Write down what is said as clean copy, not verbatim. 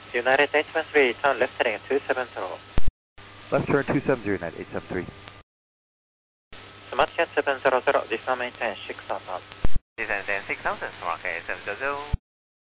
United 873, turn left heading at 270. Left turn 270, United 873. Smartcat 700, descend maintain 6000. Descend 6000, Smartcat 700.